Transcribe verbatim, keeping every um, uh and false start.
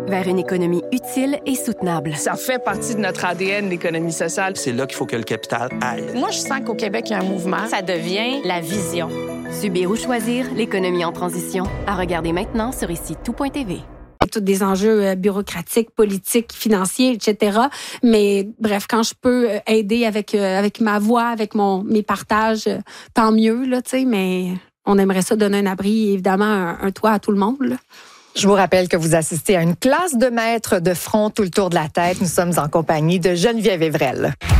vers une économie utile et soutenable. Ça fait partie de notre A D N, l'économie sociale. C'est là qu'il faut que le capital aille. Moi, je sens qu'au Québec, il y a un mouvement. Ça devient la vision. Subir ou choisir, l'économie en transition. À regarder maintenant sur ici tout point t v. Tous des enjeux euh, bureaucratiques, politiques, financiers, et cetera. Mais bref, quand je peux aider avec euh, avec ma voix, avec mon mes partages, euh, tant mieux là, tu sais. Mais on aimerait ça donner un abri, évidemment, un, un toit à tout le monde, là. Je vous rappelle que vous assistez à une classe de maîtres de front tout le tour de la tête. Nous sommes en compagnie de Geneviève Evrel.